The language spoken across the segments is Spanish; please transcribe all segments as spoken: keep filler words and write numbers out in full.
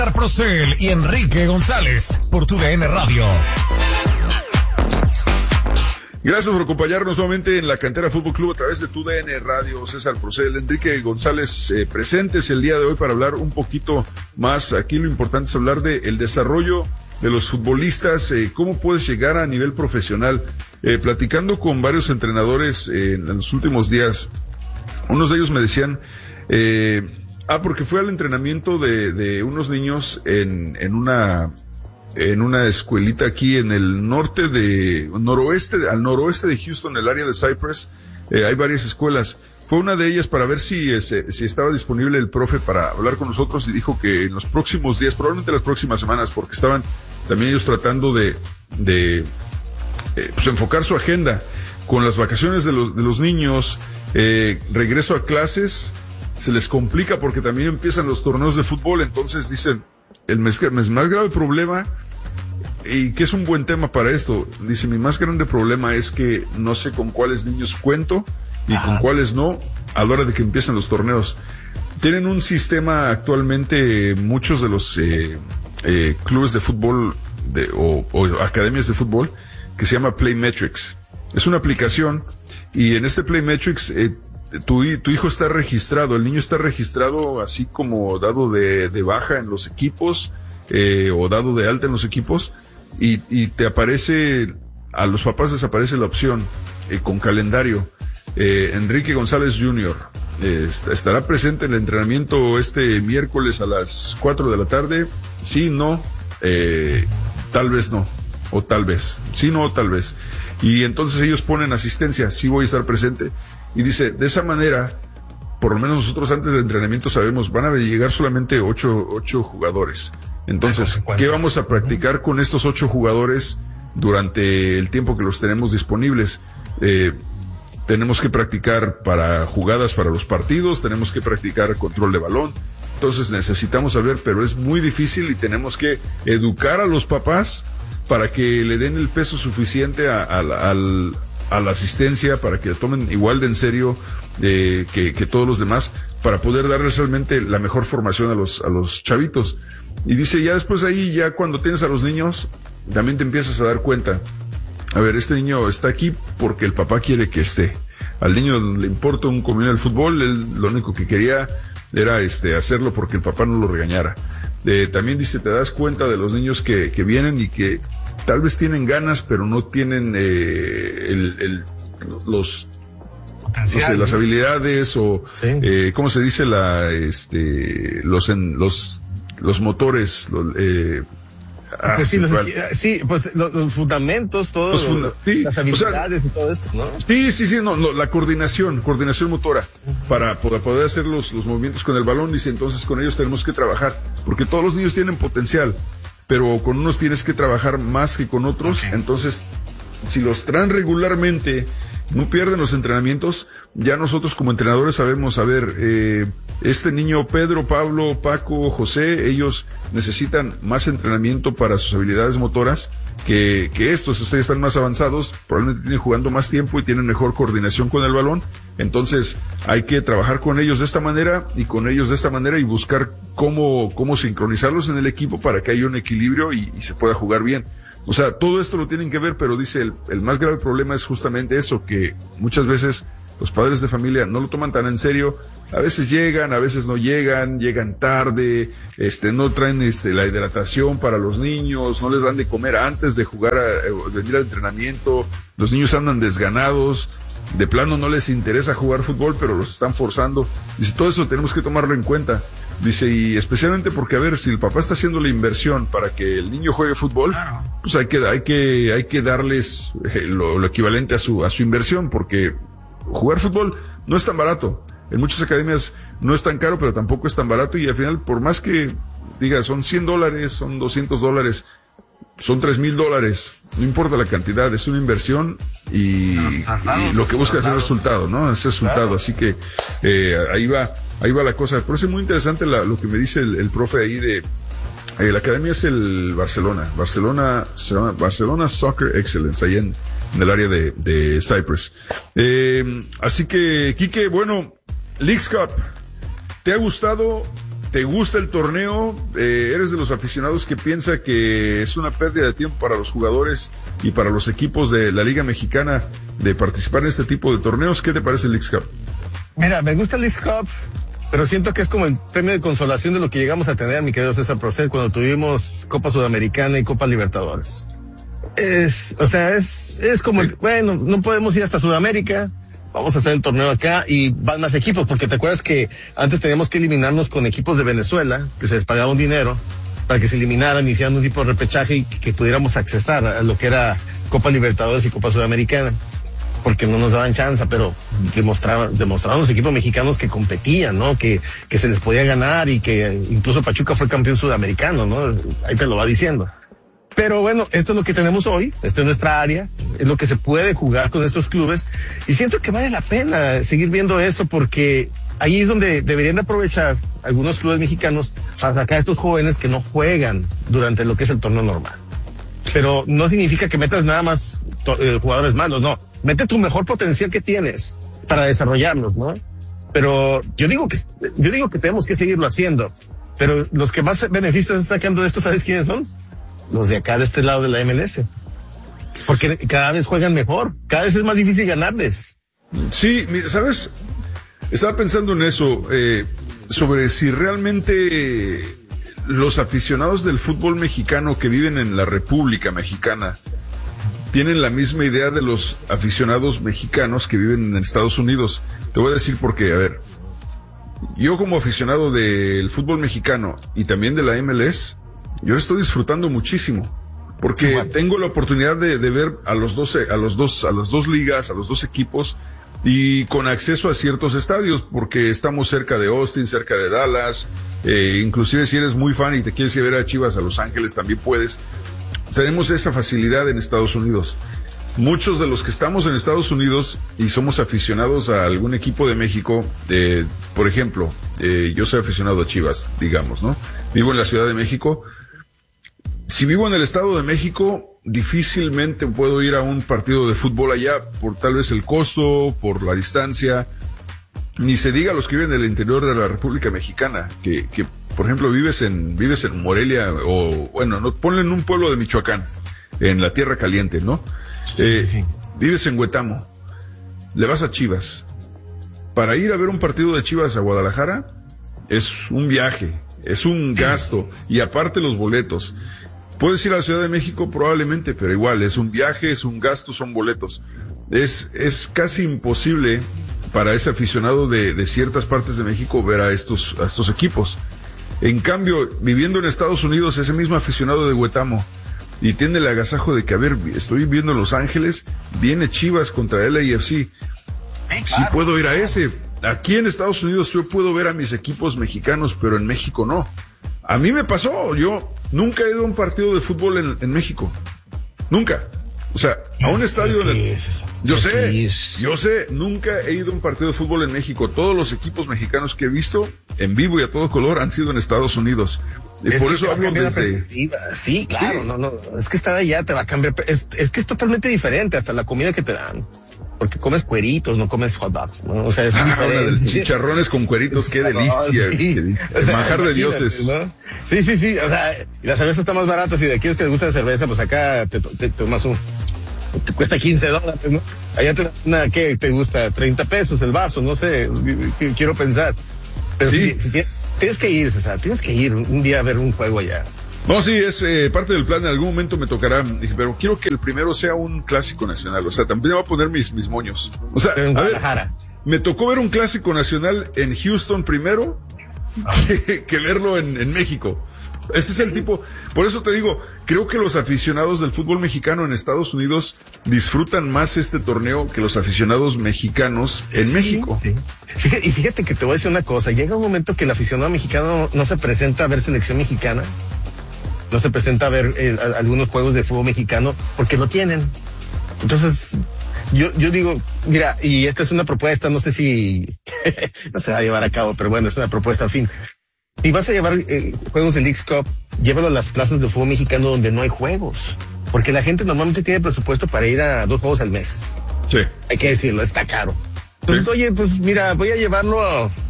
Procel y Enrique González por tu D N Radio. Gracias por acompañarnos nuevamente en la Cantera Fútbol Club a través de tu D N Radio. César Procel, Enrique González eh, presentes el día de hoy para hablar un poquito más. Aquí lo importante es hablar de el desarrollo de los futbolistas, eh, cómo puedes llegar a nivel profesional. Eh, platicando con varios entrenadores eh, en los últimos días, unos de ellos me decían, eh, ah, porque fue al entrenamiento de, de unos niños en, en una, en una escuelita aquí en el norte de, noroeste, al noroeste de Houston, el área de Cypress. Eh, hay varias escuelas. Fue una de ellas para ver si, ese, si estaba disponible el profe para hablar con nosotros, y dijo que en los próximos días, probablemente las próximas semanas, porque estaban también ellos tratando de, de, eh, pues enfocar su agenda con las vacaciones de los, de los niños, eh, regreso a clases. Se les complica porque también empiezan los torneos de fútbol. Entonces dicen, el mes, el más grave problema, y que es un buen tema para esto, dice, mi más grande problema es que no sé con cuáles niños cuento y Ajá. con cuáles no a la hora de que empiezan los torneos. Tienen un sistema actualmente, muchos de los eh, eh, clubes de fútbol de, o, o academias de fútbol, que se llama Playmetrics. Es una aplicación, y en este Playmetrics eh, Tu, tu hijo está registrado, el niño está registrado así como dado de, de baja en los equipos, eh, o dado de alta en los equipos, y, y te aparece, a los papás les aparece la opción, eh, con calendario, eh, Enrique González junior eh, estará presente en el entrenamiento este miércoles a las cuatro de la tarde, sí, no, eh, tal vez no, o tal vez, sí, no, o tal vez, y entonces ellos ponen asistencia, sí voy a estar presente. Y dice, de esa manera, por lo menos nosotros antes del entrenamiento sabemos, van a llegar solamente ocho, ocho jugadores. Entonces, ¿qué vamos a practicar con estos ocho jugadores durante el tiempo que los tenemos disponibles? Eh, tenemos que practicar para jugadas para los partidos, tenemos que practicar control de balón. Entonces necesitamos saber, pero es muy difícil y tenemos que educar a los papás para que le den el peso suficiente a, a, al... a la asistencia, para que tomen igual de en serio eh, que, que todos los demás, para poder darles realmente la mejor formación a los, a los chavitos. Y dice, ya después ahí, ya cuando tienes a los niños, también te empiezas a dar cuenta, a ver, este niño está aquí porque el papá quiere que esté. Al niño le importa un comino del fútbol, él lo único que quería era este hacerlo porque el papá no lo regañara. Eh, también dice, te das cuenta de los niños que, que vienen y que tal vez tienen ganas, pero no tienen eh, el, el, los, no sé, las habilidades o, sí. eh, ¿cómo se dice? La, este, los, en, los, los motores, los, eh, Ah, pues sí, los, sí, pues los, los fundamentos, todos, los funda- sí, las habilidades, o sea, y todo esto, ¿no? Sí, sí, sí, no, no, la coordinación, coordinación motora, uh-huh. para poder, poder hacer los, los movimientos con el balón. Dice, entonces con ellos tenemos que trabajar, porque todos los niños tienen potencial, pero con unos tienes que trabajar más que con otros. Okay. Entonces, si los traen regularmente, no pierden los entrenamientos. Ya nosotros como entrenadores sabemos, a ver, eh, este niño Pedro, Pablo, Paco, José, ellos necesitan más entrenamiento para sus habilidades motoras que, que estos. Ustedes están más avanzados, probablemente tienen jugando más tiempo y tienen mejor coordinación con el balón. Entonces hay que trabajar con ellos de esta manera y con ellos de esta manera y buscar cómo, cómo sincronizarlos en el equipo para que haya un equilibrio y, y se pueda jugar bien. O sea, todo esto lo tienen que ver, pero dice, el, el más grave problema es justamente eso, que muchas veces los padres de familia no lo toman tan en serio. A veces llegan, a veces no llegan, llegan tarde, este, no traen este, la hidratación para los niños, no les dan de comer antes de jugar, a, de venir al entrenamiento. Los niños andan desganados, de plano no les interesa jugar fútbol, pero los están forzando. Dice, todo eso tenemos que tomarlo en cuenta. Dice, y especialmente porque, a ver, si el papá está haciendo la inversión para que el niño juegue fútbol, claro, pues hay que, hay que, hay que darles lo, lo equivalente a su, a su inversión, porque jugar fútbol no es tan barato. En muchas academias no es tan caro, pero tampoco es tan barato, y al final, por más que diga, son cien dólares, son doscientos dólares, son tres mil dólares, no importa la cantidad, es una inversión y, y lo que busca es el resultado, ¿no? Es el resultado, claro. Así que eh, ahí va, ahí va la cosa. Por eso es muy interesante la, lo que me dice el, el profe ahí de, eh, la academia es el Barcelona, Barcelona, se llama Barcelona Soccer Excellence, ahí en, en el área de, de Cypress. Eh, así que, Quique, bueno, Leagues Cup, ¿te ha gustado ¿te gusta el torneo? Eh, ¿Eres de los aficionados que piensa que es una pérdida de tiempo para los jugadores y para los equipos de la Liga Mexicana de participar en este tipo de torneos? ¿Qué te parece el Leagues Cup? Mira, me gusta el Leagues Cup, pero siento que es como el premio de consolación de lo que llegamos a tener, mi querido César Procel, cuando tuvimos Copa Sudamericana y Copa Libertadores. Es, o sea, es, es como, sí. Bueno, no podemos ir hasta Sudamérica, vamos a hacer el torneo acá y van más equipos, porque te acuerdas que antes teníamos que eliminarnos con equipos de Venezuela, que se les pagaba un dinero para que se eliminaran, hicieran un tipo de repechaje y que, que pudiéramos accesar a lo que era Copa Libertadores y Copa Sudamericana, porque no nos daban chance, pero demostraban, demostraban los equipos mexicanos que competían, ¿no? Que, que se les podía ganar y que incluso Pachuca fue campeón sudamericano, ¿no? Ahí te lo va diciendo. Pero bueno, esto es lo que tenemos hoy, esto es nuestra área, es lo que se puede jugar con estos clubes y siento que vale la pena seguir viendo esto porque ahí es donde deberían de aprovechar algunos clubes mexicanos para sacar a estos jóvenes que no juegan durante lo que es el torneo normal. Pero no significa que metas nada más eh, jugadores malos, no, mete tu mejor potencial que tienes para desarrollarlos, ¿no? Pero yo digo que, yo digo que tenemos que seguirlo haciendo, pero los que más beneficios están sacando de esto, ¿sabes quiénes son? Los de acá de este lado de la M L S. Porque cada vez juegan mejor, cada vez es más difícil ganarles. Sí, mira, ¿sabes? Estaba pensando en eso, eh, sobre si realmente los aficionados del fútbol mexicano que viven en la República Mexicana tienen la misma idea de los aficionados mexicanos que viven en Estados Unidos. Te voy a decir por qué, a ver. Yo como aficionado del fútbol mexicano y también de la M L S, yo estoy disfrutando muchísimo, porque sí, bueno. tengo la oportunidad de, de ver a los dos, a los dos, a las dos ligas, a los dos equipos, y con acceso a ciertos estadios, porque estamos cerca de Austin, cerca de Dallas, eh, inclusive si eres muy fan y te quieres ir a ver a Chivas a Los Ángeles, también puedes. Tenemos esa facilidad en Estados Unidos. Muchos de los que estamos en Estados Unidos y somos aficionados a algún equipo de México, eh, por ejemplo, eh, yo soy aficionado a Chivas, digamos, ¿no? Vivo en la Ciudad de México. Si vivo en el Estado de México, difícilmente puedo ir a un partido de fútbol allá por tal vez el costo, por la distancia. Ni se diga a los que viven en el interior de la República Mexicana, que, que por ejemplo vives en, vives en Morelia o, bueno, no, ponle en un pueblo de Michoacán, en la Tierra Caliente, ¿no? Sí, eh, sí. Vives en Huetamo, le vas a Chivas. Para ir a ver un partido de Chivas a Guadalajara, es un viaje, es un gasto, y aparte los boletos. Puedes ir a la Ciudad de México probablemente, pero igual, es un viaje, es un gasto, son boletos. Es, es casi imposible para ese aficionado de, de ciertas partes de México ver a estos, a estos equipos. En cambio, viviendo en Estados Unidos, ese mismo aficionado de Huetamo, y tiene el agasajo de que, a ver, estoy viviendo en Los Ángeles, viene Chivas contra L A F C. Sí puedo ir a ese. Aquí en Estados Unidos yo puedo ver a mis equipos mexicanos, pero en México no. A mí me pasó, yo nunca he ido a un partido de fútbol en, en México. Nunca. O sea, a un estadio... de... Yo sé, yo sé, nunca he ido a un partido de fútbol en México. Todos los equipos mexicanos que he visto, en vivo y a todo color, han sido en Estados Unidos. Y por eso hablo desde... Sí, claro, sí. no, no, es que estar allá te va a cambiar, es, es que es totalmente diferente, hasta la comida que te dan. Porque comes cueritos, no comes hot dogs, ¿no? O sea, es ah, diferente. Chicharrones con cueritos, qué delicia. Sí. Qué, o sea, manjar de dioses. ¿no? Sí, sí, sí, o sea, y la cerveza está más barata, si de aquí es que te gusta la cerveza, pues acá te, te, te tomas un, te cuesta quince dólares, ¿no? Allá te, una, ¿qué te gusta? treinta pesos el vaso, no sé, quiero pensar. Pero sí. si, si tienes, tienes que ir, César, tienes que ir un día a ver un juego allá. No, sí, es eh, parte del plan. En algún momento me tocará, dije, pero quiero que el primero sea un clásico nacional. O sea, también voy a poner mis, mis moños. O sea, pero en a Guadalajara. ver, me tocó ver un clásico nacional en Houston primero que, que verlo en, en México. Ese es el tipo. Por eso te digo, creo que los aficionados del fútbol mexicano en Estados Unidos disfrutan más este torneo que los aficionados mexicanos en sí, México. Sí. Fíjate, y fíjate que te voy a decir una cosa. Llega un momento que el aficionado mexicano no se presenta a ver selección mexicana. No se presenta a ver eh, a, algunos juegos de fútbol mexicano porque lo tienen. Entonces, yo, yo digo, mira, y esta es una propuesta, no sé si no se va a llevar a cabo, pero bueno, es una propuesta, al fin. Si vas a llevar eh, juegos de Leagues Cup, llévalo a las plazas de fútbol mexicano donde no hay juegos. Porque la gente normalmente tiene presupuesto para ir a dos juegos al mes. Sí. Hay que decirlo, está caro. Entonces, sí. Oye, pues mira, voy a llevarlo a,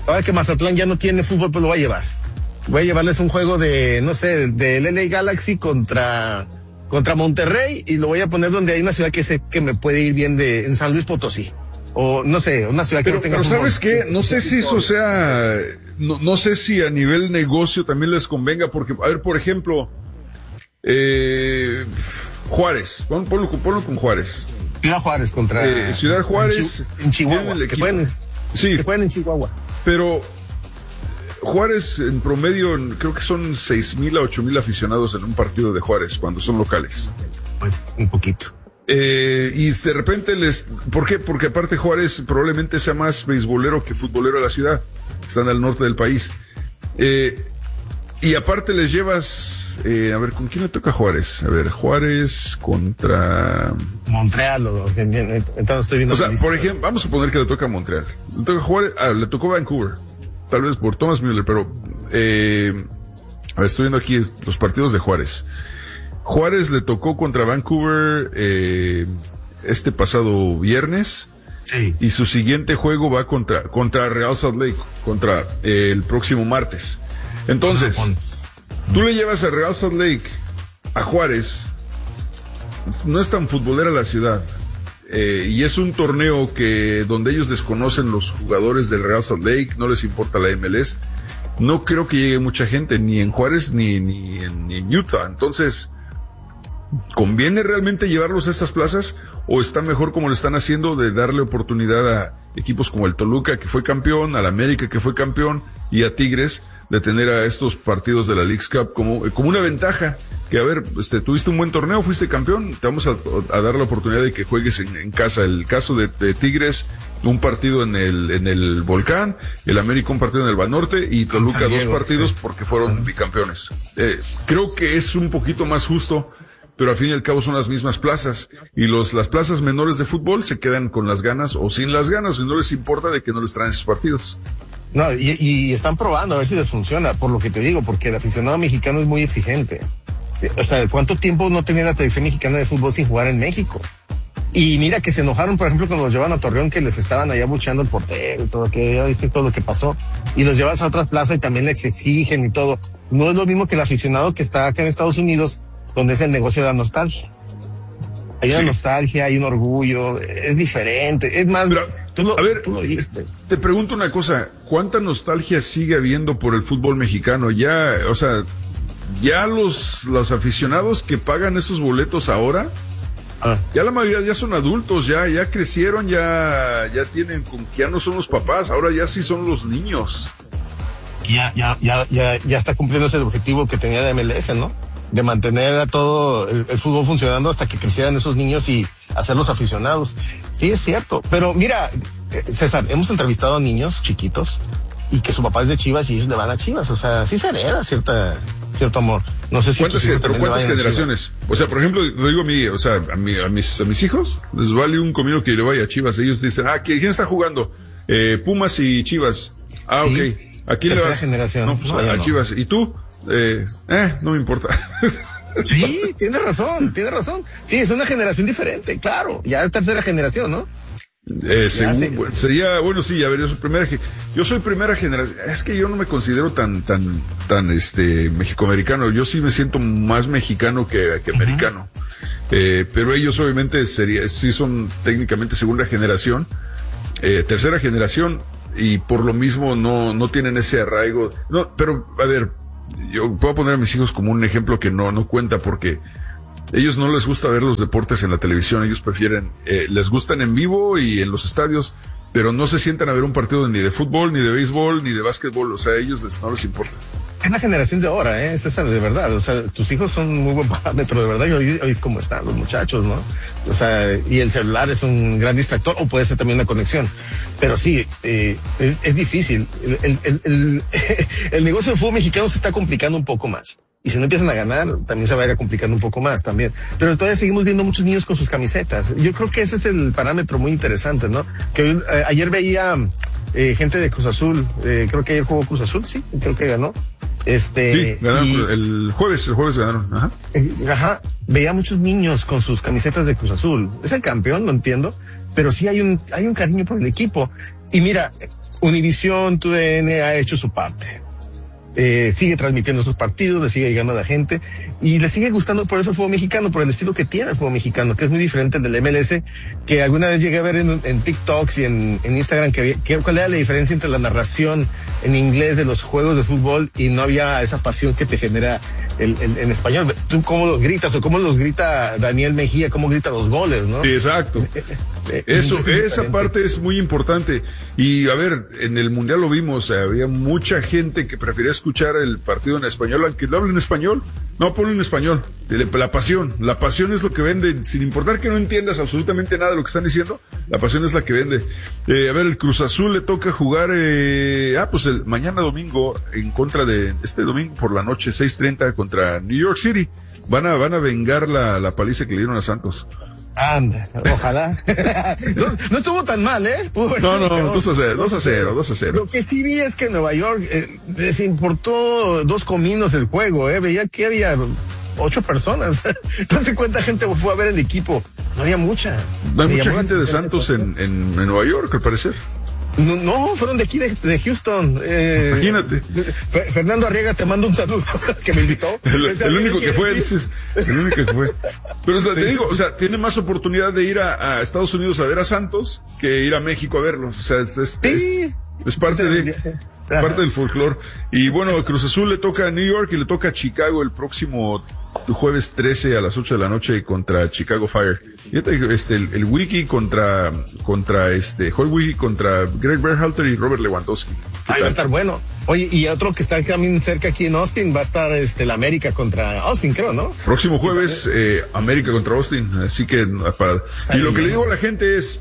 Ahora que Mazatlán ya no tiene fútbol, pues lo voy a llevar. Voy a llevarles un juego de, no sé, del L A Galaxy contra, contra Monterrey, y lo voy a poner donde hay una ciudad que sé que me puede ir bien de, en San Luis Potosí. O, no sé, una ciudad que pero, no tenga pero fútbol. ¿sabes qué? No sé si eso sea, no, no sé si a nivel negocio también les convenga, porque, a ver, por ejemplo, eh, Juárez, pon, ponlo, ponlo con Juárez. Ciudad Juárez contra... Eh, Ciudad Juárez. En, Chi- en Chihuahua. Que pueden, sí. que pueden en Chihuahua. Pero Juárez en promedio creo que son seis mil a ocho mil aficionados en un partido de Juárez cuando son locales. Bueno, un poquito. Eh, y de repente les... ¿Por qué? Porque aparte Juárez probablemente sea más beisbolero que futbolero de la ciudad. Están al norte del país. Eh, y aparte les llevas... Eh, a ver, ¿con quién le toca Juárez? A ver, Juárez contra... Montreal, o, entonces estoy viendo... O sea, por ejemplo, vamos a suponer que le toca a Montreal. Le toca Juárez... Ah, le tocó Vancouver. Tal vez por Thomas Müller, pero... Eh, a ver, estoy viendo aquí los partidos de Juárez. Juárez le tocó contra Vancouver eh, este pasado viernes. Sí. Y su siguiente juego va contra, contra Real Salt Lake, contra eh, el próximo martes. Entonces... Tú le llevas a Real Salt Lake a Juárez, no es tan futbolera la ciudad, eh, y es un torneo que donde ellos desconocen los jugadores del Real Salt Lake, no les importa la M L S, no creo que llegue mucha gente, ni en Juárez ni, ni, en, ni en Utah. Entonces, ¿conviene realmente llevarlos a estas plazas o está mejor como lo están haciendo de darle oportunidad a equipos como el Toluca, que fue campeón, al América, que fue campeón, y a Tigres, de tener a estos partidos de la Leagues Cup como, como una ventaja? Que a ver, este, tuviste un buen torneo, fuiste campeón, te vamos a, a dar la oportunidad de que juegues en, en casa. El caso de, de Tigres, un partido en el, en el Volcán, el América un partido en el Banorte, y Toluca Diego, dos partidos sí, porque fueron bicampeones. Eh, creo que es un poquito más justo, pero al fin y al cabo son las mismas plazas, y los, las plazas menores de fútbol se quedan con las ganas o sin las ganas, y no les importa de que no les traen esos partidos. No, y, y están probando a ver si les funciona, por lo que te digo, porque el aficionado mexicano es muy exigente. O sea, ¿cuánto tiempo no tenía la selección mexicana de fútbol sin jugar en México? Y mira que se enojaron, por ejemplo, cuando los llevan a Torreón, que les estaban allá bucheando el portero y todo, que ya viste todo lo que pasó. Y los llevas a otra plaza y también les exigen y todo. No es lo mismo que el aficionado que está acá en Estados Unidos, donde es el negocio de la nostalgia. Hay una sí. nostalgia, hay un orgullo, es diferente. Es más, pero, tú lo, a ver, tú lo viste. Te pregunto una cosa, ¿cuánta nostalgia sigue habiendo por el fútbol mexicano? Ya, o sea, ya los, los aficionados que pagan esos boletos ahora, ah. ya la mayoría ya son adultos, ya, ya crecieron, ya, ya tienen, ya no son los papás, ahora ya sí son los niños. Ya, ya, ya, ya, ya está cumpliendo ese objetivo que tenía la M L S, ¿no? De mantener a todo el, el fútbol funcionando hasta que crecieran esos niños y hacerlos aficionados. Sí, es cierto. Pero mira, César, hemos entrevistado a niños chiquitos y que su papá es de Chivas y ellos le van a Chivas. O sea, sí se hereda cierta, cierto amor. No sé si ¿Cuántas, pero ¿cuántas generaciones? O sea, por ejemplo, lo digo a mí, o sea, a, mi, a mis, a mis hijos les vale un comino que le vaya a Chivas. Ellos dicen, ah, ¿quién está jugando? Eh, Pumas y Chivas. Ah, ok. Sí. ¿A quién le vas? Generación. No, pues no, a, a no. Chivas. ¿Y tú? Eh, eh, no me importa. Sí, tiene razón, tiene razón. Sí, es una generación diferente, claro. Ya es tercera generación, ¿no? Eh, según, bueno, sería, bueno, sí, a ver, yo soy primera, yo soy primera generación. Es que yo no me considero tan, tan, tan, este, mexicoamericano. Yo sí me siento más mexicano que, que americano. Uh-huh. Eh, pero ellos obviamente sería, sí son técnicamente segunda generación, eh, tercera generación, y por lo mismo no, no tienen ese arraigo. No, pero, a ver, yo puedo poner a mis hijos como un ejemplo que no, no cuenta, porque ellos no les gusta ver los deportes en la televisión, ellos prefieren, eh, les gustan en vivo y en los estadios, pero no se sientan a ver un partido ni de fútbol, ni de béisbol, ni de básquetbol, o sea, a ellos les, no les importa. Es la generación de ahora, ¿eh? César, de verdad, o sea, tus hijos son un muy buen parámetro, de verdad, y hoy, hoy es como están los muchachos, ¿no? O sea, y el celular es un gran distractor, o puede ser también una conexión, pero sí, eh, es, es difícil, el, el, el, el, el negocio del fútbol mexicano se está complicando un poco más. Y si no empiezan a ganar, también se va a ir complicando un poco más también. Pero todavía seguimos viendo muchos niños con sus camisetas. Yo creo que ese es el parámetro muy interesante, ¿no? Que eh, ayer veía eh, gente de Cruz Azul, eh, creo que ayer jugó Cruz Azul, sí, creo que ganó. Este, sí, ganaron y, el jueves, el jueves ganaron, ajá. Eh, ajá, veía muchos niños con sus camisetas de Cruz Azul. Es el campeón, no entiendo, pero sí hay un, hay un cariño por el equipo. Y mira, Univisión, T U D N ha hecho su parte. Eh, sigue transmitiendo sus partidos, le sigue llegando a la gente y le sigue gustando por eso el fútbol mexicano, por el estilo que tiene el fútbol mexicano, que es muy diferente del M L S, que alguna vez llegué a ver en, en TikToks y en, en Instagram que, que cuál era la diferencia entre la narración en inglés de los juegos de fútbol y no había esa pasión que te genera el, el, en español. Tú cómo los gritas o cómo los grita Daniel Mejía, cómo grita los goles, ¿no? Sí, exacto. Eso, esa parte es muy importante. Y a ver, en el Mundial lo vimos, había mucha gente que prefería escuchar el partido en español, aunque lo hablen en español. No, ponlo en español. La pasión, la pasión es lo que vende, sin importar que no entiendas absolutamente nada de lo que están diciendo, la pasión es la que vende. Eh, a ver, el Cruz Azul le toca jugar, eh, ah, pues el mañana domingo, en contra de, este domingo por la noche, seis treinta contra New York City. Van a, van a vengar la, la paliza que le dieron a Santos. Anda, ojalá. no, no estuvo tan mal, ¿eh? Pudo no, no, dos a cero, dos a cero, dos a cero. Lo que sí vi es que Nueva York eh, les importó dos cominos el juego, ¿eh? Veía que había ocho personas. Entonces, ¿cuánta gente fue a ver el equipo? No había mucha. No hay mucha gente de Santos en, en, en Nueva York, al parecer. No, no, fueron de aquí, de, de Houston. Eh, Imagínate. F- Fernando Arriaga, te mando un saludo, que me invitó. El, el único que fue, dices, el único que fue. Pero o sea, sí, te digo, o sea, tiene más oportunidad de ir a, a Estados Unidos a ver a Santos que ir a México a verlos. O sea, es, es, sí. es, es parte sí, de, ajá. parte del folclore. Y bueno, Cruz Azul le toca a New York y le toca a Chicago el próximo jueves trece a las ocho de la noche contra Chicago Fire. Este, el, el Wiki contra, contra este, Joel Wiki contra Greg Berhalter y Robert Lewandowski. Ahí va a estar bueno. Oye, y otro que está también cerca aquí en Austin, va a estar este, la América contra Austin, creo, ¿no? Próximo jueves, eh, América contra Austin. Así que, para, y lo que le digo a la gente es,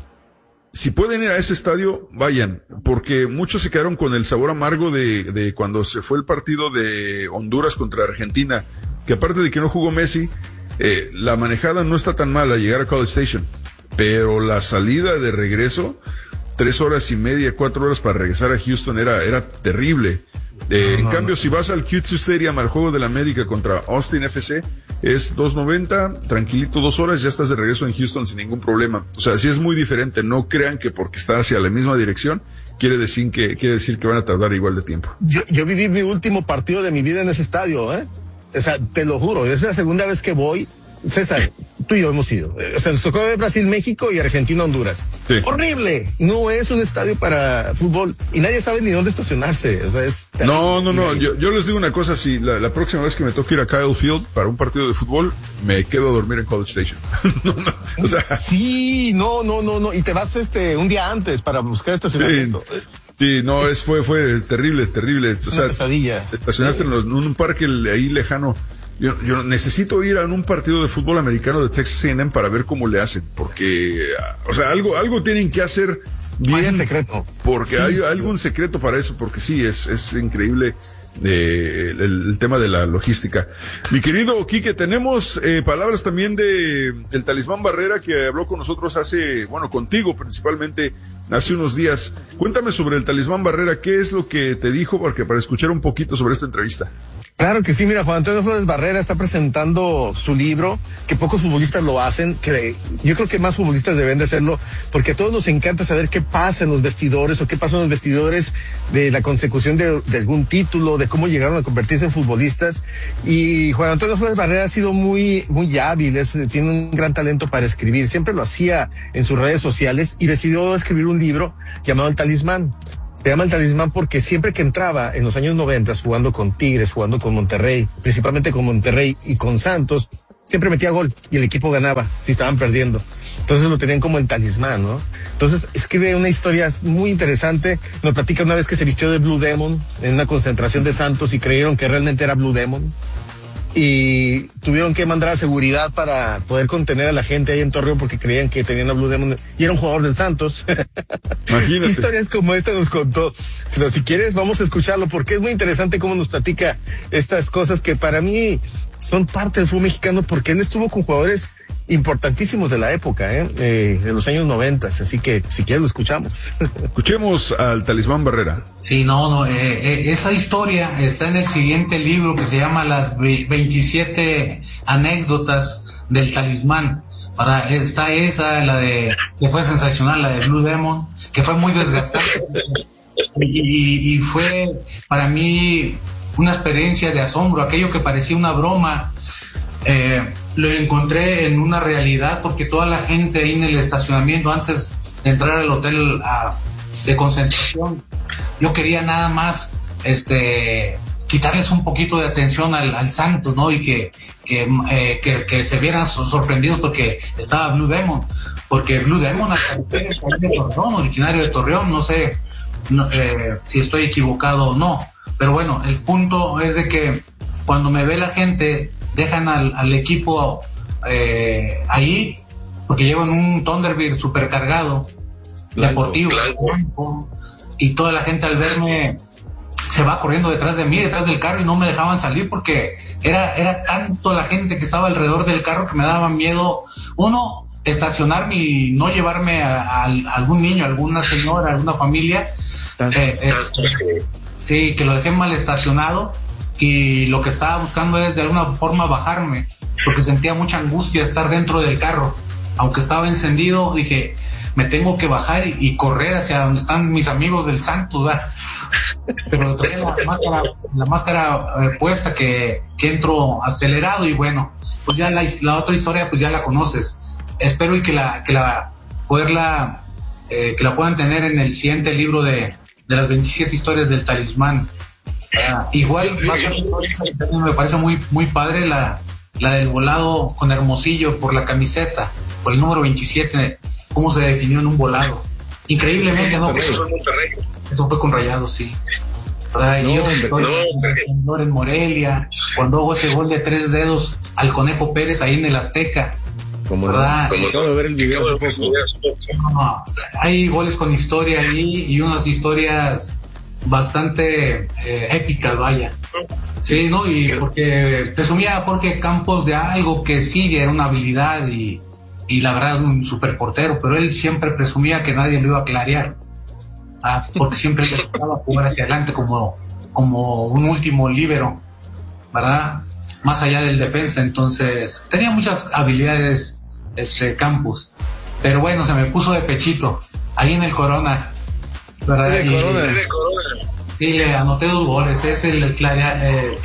si pueden ir a ese estadio, vayan, porque muchos se quedaron con el sabor amargo de, de cuando se fue el partido de Honduras contra Argentina, que aparte de que no jugó Messi, eh, la manejada no está tan mala llegar a College Station, pero la salida de regreso, tres horas y media, cuatro horas para regresar a Houston era, era terrible. Eh, no, en no, cambio, no. si vas al Q dos Stadium, al juego de la América contra Austin F C, es dos noventa, tranquilito, dos horas, ya estás de regreso en Houston sin ningún problema. O sea, sí es muy diferente. No crean que porque está hacia la misma dirección, quiere decir que, quiere decir que van a tardar igual de tiempo. Yo, yo viví mi último partido de mi vida en ese estadio, ¿eh? O sea, te lo juro, es la segunda vez que voy. César, tú y yo hemos ido. O sea, nos tocó ver Brasil-México y Argentina-Honduras. Sí. ¡Horrible! No es un estadio para fútbol y nadie sabe ni dónde estacionarse. O sea, es no, no, no. Yo, yo les digo una cosa. Si la, la próxima vez que me toque ir a Kyle Field para un partido de fútbol, me quedo a dormir en College Station. no, no, o sea. Sí, no, no, no, no. Y te vas este un día antes para buscar estacionamiento. Sí. Sí, no, es, fue, fue terrible, terrible. Es o una sea, pesadilla. Te estacionaste sí. en, los, en un parque ahí lejano. Yo, yo necesito ir a un partido de fútbol americano de Texas A and M para ver cómo le hacen, porque, o sea, algo, algo tienen que hacer bien. Hay un secreto. Porque sí. hay algún secreto para eso, porque sí, es, es increíble. Eh, el, el tema de la logística. Mi querido Quique, tenemos eh, palabras también de el Talismán Barrera, que habló con nosotros hace, bueno, contigo principalmente, hace unos días. Cuéntame sobre el Talismán Barrera, ¿qué es lo que te dijo? Porque para escuchar un poquito sobre esta entrevista. Claro que sí, mira, Juan Antonio Flores Barrera está presentando su libro, que pocos futbolistas lo hacen, que yo creo que más futbolistas deben de hacerlo, porque a todos nos encanta saber qué pasa en los vestidores o qué pasa en los vestidores de la consecución de, de algún título, de cómo llegaron a convertirse en futbolistas. Y Juan Antonio Flores Barrera ha sido muy, muy hábil, es, tiene un gran talento para escribir, siempre lo hacía en sus redes sociales y decidió escribir un libro llamado El Talismán. Se llama El Talismán porque siempre que entraba en los años noventa jugando con Tigres, jugando con Monterrey, principalmente con Monterrey y con Santos, siempre metía gol y el equipo ganaba si estaban perdiendo. Entonces lo tenían como el talismán, ¿no? Entonces escribe una historia muy interesante. Nos platica una vez que se vistió de Blue Demon en una concentración de Santos y creyeron que realmente era Blue Demon. Y tuvieron que mandar a seguridad para poder contener a la gente ahí en Torreón porque creían que tenían a Blue Demon y era un jugador del Santos. Imagínate. Historias como esta nos contó. Pero si quieres vamos a escucharlo porque es muy interesante cómo nos platica estas cosas que para mí son parte del fútbol mexicano porque él estuvo con jugadores importantísimos de la época, ¿eh? Eh, de los años noventas, así que si quieres lo escuchamos. Escuchemos al Talismán Barrera. Sí, no, no, eh, eh, esa historia está en el siguiente libro que se llama Las veintisiete anécdotas del Talismán. Para, está esa, la de, que fue sensacional, la de Blue Demon, que fue muy desgastante. Y, y fue para mí una experiencia de asombro. Aquello que parecía una broma, eh, lo encontré en una realidad, porque toda la gente ahí en el estacionamiento, antes de entrar al hotel a, de concentración, yo quería nada más este quitarles un poquito de atención al, al Santos, ¿no? Y que que, eh, que, que se vieran sorprendidos porque estaba Blue Demon, porque Blue Demon es de Torreón, originario de Torreón, no sé no, eh, si estoy equivocado o no, pero bueno, el punto es de que cuando me ve la gente, dejan al, al equipo eh, ahí, porque llevan un Thunderbird supercargado, blanco, deportivo, blanco, y toda la gente al verme se va corriendo detrás de mí, detrás del carro, y no me dejaban salir porque era, era tanto la gente que estaba alrededor del carro que me daba miedo, uno, estacionarme y no llevarme a, a, a algún niño, a alguna señora, a alguna familia, eh, eh, sí, que lo dejé mal estacionado, y lo que estaba buscando es de alguna forma bajarme, porque sentía mucha angustia estar dentro del carro, aunque estaba encendido. Dije, me tengo que bajar y, y correr hacia donde están mis amigos del Santos, ¿verdad? Pero traía la máscara, la máscara eh, puesta, que, que entro acelerado, y bueno, pues ya la, la otra historia pues ya la conoces. Espero y que la que la poderla eh, que la puedan tener en el siguiente libro de, de las veintisiete historias del talismán. Uh, igual más me parece muy muy padre la la del volado con Hermosillo por la camiseta, por el número veintisiete, cómo se definió en un volado. Increíblemente, ¿no? Eso, eso fue con Rayados, sí. ¿Verdad? No, y otra historia, no, en Morelia, cuando hubo ese gol de tres dedos al Conejo Pérez ahí en el Azteca. Como ¿verdad? Como acabo de ver el video hace poco. No, no, hay goles con historia ahí y unas historias bastante eh, épicas, vaya. Sí, ¿no? Y porque presumía Jorge Campos de algo que sí era una habilidad y, y la verdad un super portero, pero él siempre presumía que nadie lo iba a clarear, ah, porque siempre le tocaba jugar hacia adelante como, como un último líbero, ¿verdad? Más allá del defensa. Entonces tenía muchas habilidades este Campos, pero bueno, se me puso de pechito ahí en el Corona, ¿verdad? De Corona, y, de Corona. Sí, le anoté dos goles. Es el, el, clarea, eh,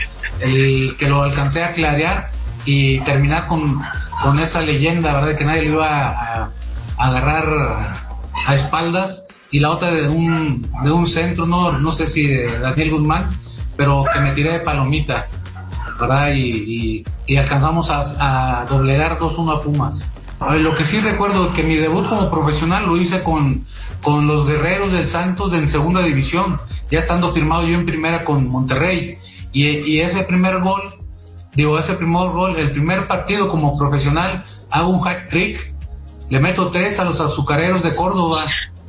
el que lo alcancé a clarear y terminar con, con esa leyenda, ¿verdad? Que nadie lo iba a, a, a agarrar a espaldas. Y la otra de un, de un centro, no, no sé si de Daniel Guzmán, pero que me tiré de palomita, ¿verdad? Y, y, y alcanzamos a, a doblegar dos uno a Pumas. Ay, lo que sí recuerdo es que mi debut como profesional lo hice con, con los Guerreros del Santos de en segunda división, ya estando firmado yo en primera con Monterrey. Y, y ese primer gol, digo, ese primer gol, el primer partido como profesional, hago un hat trick, le meto tres a los Azucareros de Córdoba,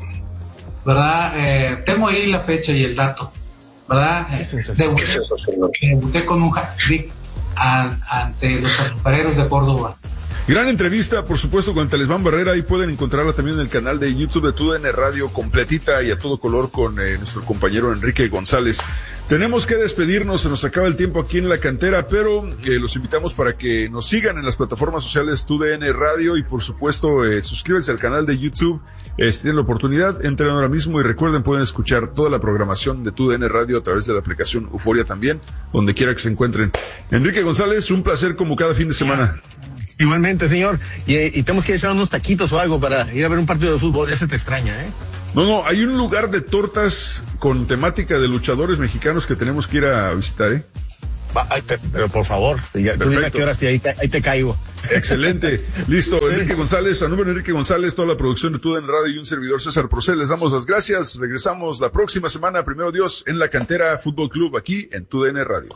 ¿verdad? Eh, tengo ahí la fecha y el dato, ¿verdad? Eh, debuté, debuté con un hat trick a, ante los Azucareros de Córdoba. Gran entrevista, por supuesto, con Talismán Barrera. Ahí pueden encontrarla también en el canal de YouTube de TUDN Radio, completita y a todo color, con eh, nuestro compañero Enrique González. Tenemos que despedirnos, se nos acaba el tiempo aquí en La Cantera, pero eh, los invitamos para que nos sigan en las plataformas sociales TUDN Radio y, por supuesto, eh, suscríbanse al canal de YouTube. Eh, si tienen la oportunidad, entren ahora mismo y recuerden, pueden escuchar toda la programación de TUDN Radio a través de la aplicación Euforia también, donde quiera que se encuentren. Enrique González, un placer como cada fin de semana. Igualmente, señor. Y, y tenemos que echar unos taquitos o algo para ir a ver un partido de fútbol. Ese te extraña, ¿eh? No, no, hay un lugar de tortas con temática de luchadores mexicanos que tenemos que ir a visitar, ¿eh? Va, ay, te, pero por favor, ya, tú dime a qué hora sí, ahí te, ahí te caigo. Excelente. Listo, Enrique González, a nombre de Enrique González, toda la producción de TUDN Radio y un servidor César Procel, les damos las gracias. Regresamos la próxima semana, primero Dios, en La Cantera Fútbol Club, aquí en TUDN Radio.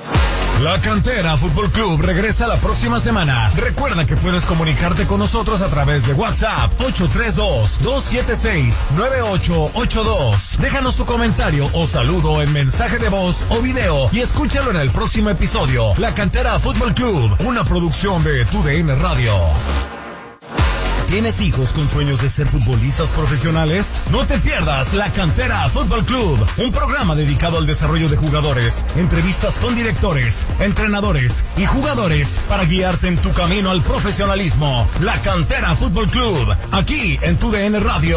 La Cantera Fútbol Club regresa la próxima semana. Recuerda que puedes comunicarte con nosotros a través de WhatsApp ocho tres dos, dos siete seis, nueve ocho ocho dos. Déjanos tu comentario o saludo en mensaje de voz o video y escúchalo en el próximo episodio. La Cantera Fútbol Club, una producción de TUDN Radio. ¿Tienes hijos con sueños de ser futbolistas profesionales? No te pierdas La Cantera Fútbol Club, un programa dedicado al desarrollo de jugadores, entrevistas con directores, entrenadores y jugadores para guiarte en tu camino al profesionalismo. La Cantera Fútbol Club, aquí en tu D N Radio.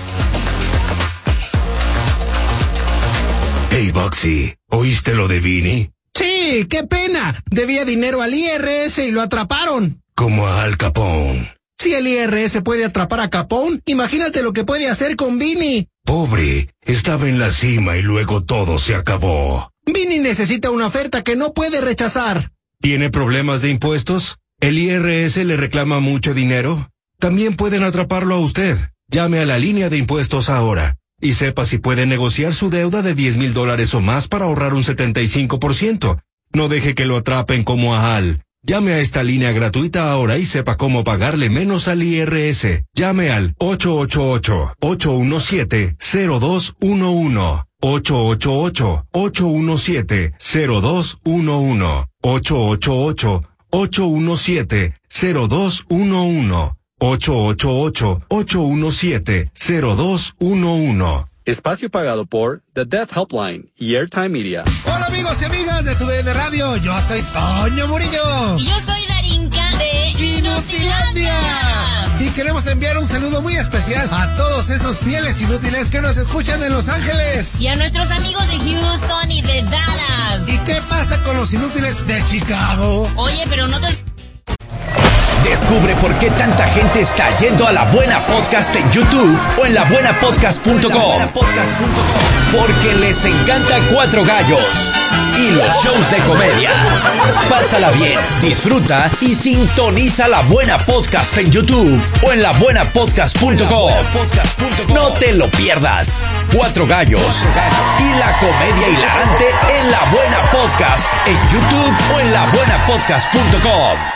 Hey, Boxy, ¿oíste lo de Vini? Sí, qué pena. Debía dinero al I R S y lo atraparon. Como a Al Capone. Si el I R S puede atrapar a Capone, imagínate lo que puede hacer con Vini. Pobre, estaba en la cima y luego todo se acabó. Vini necesita una oferta que no puede rechazar. ¿Tiene problemas de impuestos? ¿El I R S le reclama mucho dinero? También pueden atraparlo a usted. Llame a la línea de impuestos ahora y sepa si puede negociar su deuda de diez mil dólares o más para ahorrar un setenta y cinco por ciento. No deje que lo atrapen como a Al. Llame a esta línea gratuita ahora y sepa cómo pagarle menos al I R S. Llame al ocho ocho ocho, ocho uno siete, cero dos uno uno. ocho ocho ocho, ocho uno siete, cero dos uno uno. ocho ocho ocho, ocho uno siete, cero dos uno uno. ocho ocho ocho, ocho uno siete, cero dos uno uno. Espacio pagado por The Death Helpline y Airtime Media. Hola amigos y amigas de tu D N Radio, yo soy Toño Murillo. Y yo soy Darinka de Inutilandia. Y queremos enviar un saludo muy especial a todos esos fieles inútiles que nos escuchan en Los Ángeles. Y a nuestros amigos de Houston y de Dallas. ¿Y qué pasa con los inútiles de Chicago? Oye, pero no te... Descubre por qué tanta gente está yendo a La Buena Podcast en YouTube o en la buena podcast punto com. Porque les encanta Cuatro Gallos y los shows de comedia. Pásala bien, disfruta y sintoniza La Buena Podcast en YouTube o en la buena podcast punto com. No te lo pierdas. Cuatro Gallos y la comedia hilarante en La Buena Podcast en YouTube o en la buena podcast punto com.